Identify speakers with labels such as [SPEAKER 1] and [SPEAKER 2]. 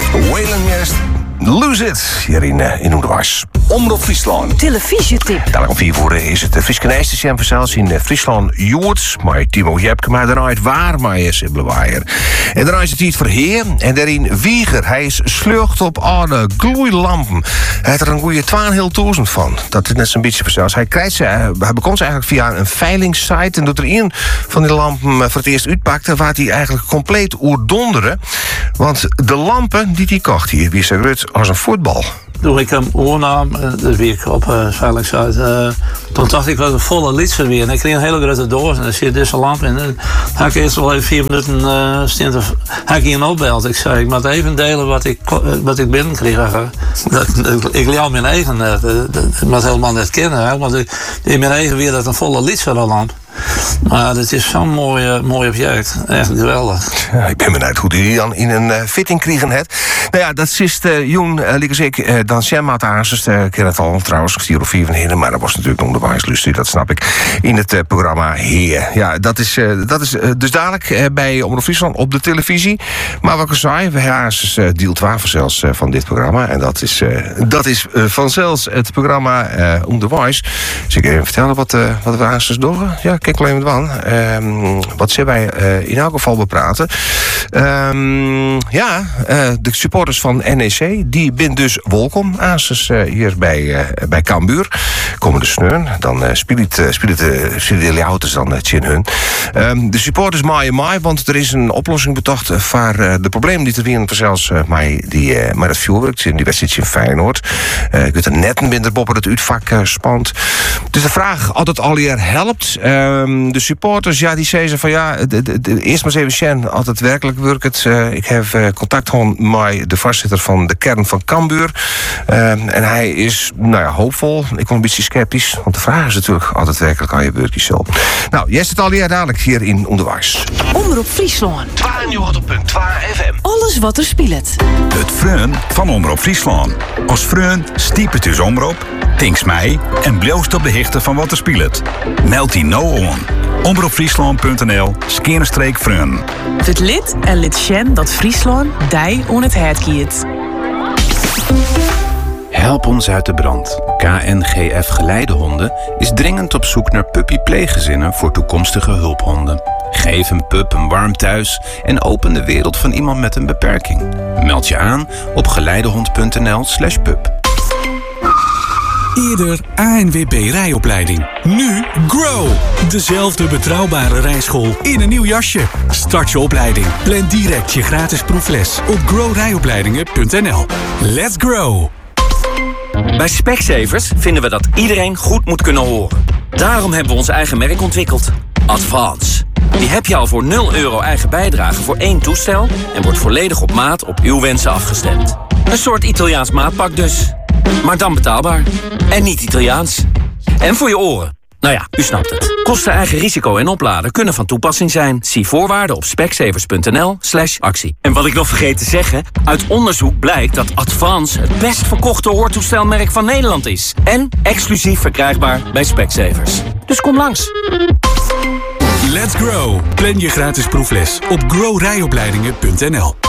[SPEAKER 1] Waylon Nest, Lose It, hier in Oederwas. Omroep Friesland.
[SPEAKER 2] Televisietip.
[SPEAKER 1] Dadelijk om 4 uur is het Frieskenijste zelfs in Friesland Joerts. Maar Timo Jepke, maar daarna het waar, maar is in Blewaaier. En daarna is het iets Verheer. En daarin Wieger. Hij is slucht op oude gloeilampen. Hij heeft er een goede 2.500 van. Dat is net zo'n beetje vanzelfs. Hij bekomt ze eigenlijk via een veilingssite. En doet er een van die lampen voor het eerst uitpakte, waar hij eigenlijk compleet oerdonderen. Want de lampen die hij kocht hier, wie is er uit als een voetbal.
[SPEAKER 3] Toen ik hem oornam, dat weer ik op veilingshuis, toen dacht ik wel een volle litse weer. En ik kreeg een hele grote doos en er zit deze lamp in. En had ik eerst wel even 4 minuten stinten. Had ik hier opbeld. Ik zei, ik moet even delen wat ik binnenkreeg. Ik liet mijn eigen, dat moet helemaal net kennen. Want in mijn eigen weer dat een volle litse lamp. Maar het is zo'n mooi object. Echt geweldig.
[SPEAKER 1] Ja, ik ben benieuwd hoe die dan in een fitting kregen het. Nou ja, dat is Joen, liekes ik, dan Sjemmaat Hazes. Ik ken het al trouwens, 4 of 4 van Heren. Maar dat was natuurlijk nog de wijslust, dat snap ik. In het programma Heer. Ja, dat is dus dadelijk bij Omroep Friesland op de televisie. Maar wat ik zei, we Hazes deel 12 zelfs van dit programma. En dat is vanzelfs het programma Om de Voice. Dus ik even vertellen wat we Hazes doen. Ja, kijk alleen maar aan. Wat zullen wij in elk geval bepraten? De supporters van NEC, die zijn dus welkom. Hazes hier bij Cambuur. Komende sneun. Dan speelt de Leouters dan tjen hun. De supporters maaien, want er is een oplossing betocht voor de problemen die er weer zelfs met het vuurwerk in die wedstrijd in Feyenoord. Je kunt er net een minder boppen het uitvak spant. Dus de vraag of het al hier helpt. De supporters, ja, die zeggen van ja, eerst maar eens even zien als het werkelijk werkt. Ik heb contact gehad met de voorzitter van de kern van Cambuur. En hij is, hoopvol. Ik ben een beetje sceptisch, want de vraag is natuurlijk altijd werkelijk aan je beurtje zelf. Nou, jij zit al hier dadelijk hier in Onderwijs.
[SPEAKER 2] Omroep Friesland.
[SPEAKER 1] 92.2 FM.
[SPEAKER 2] Alles wat er speelt.
[SPEAKER 4] Het Freun van Omroep Friesland. Als Freun stiep het dus omroep, tinks mij en bloost op de hichte van wat er speelt. Meld die nou on. omroepfriesland.nl/Freun.
[SPEAKER 5] Het lid en lid Sjen dat Friesland dij on het hert kiet.
[SPEAKER 6] Help ons uit de brand. KNGF Geleidehonden is dringend op zoek naar puppypleeggezinnen voor toekomstige hulphonden. Geef een pup een warm thuis en open de wereld van iemand met een beperking. Meld je aan op geleidehond.nl/pup.
[SPEAKER 7] Eerder ANWB rijopleiding. Nu Grow. Dezelfde betrouwbare rijschool in een nieuw jasje. Start je opleiding. Plan direct je gratis proefles op growrijopleidingen.nl. Let's grow.
[SPEAKER 8] Bij Specsavers vinden we dat iedereen goed moet kunnen horen. Daarom hebben we ons eigen merk ontwikkeld. Advance. Die heb je al voor €0 eigen bijdrage voor 1 toestel en wordt volledig op maat op uw wensen afgestemd. Een soort Italiaans maatpak dus. Maar dan betaalbaar. En niet Italiaans. En voor je oren. Nou ja, u snapt het. Kosten eigen risico en opladen kunnen van toepassing zijn. Zie voorwaarden op specsavers.nl/actie. En wat ik nog vergeet te zeggen, uit onderzoek blijkt dat Advance het best verkochte hoortoestelmerk van Nederland is. En exclusief verkrijgbaar bij Specsavers. Dus kom langs.
[SPEAKER 7] Let's grow. Plan je gratis proefles op growrijopleidingen.nl.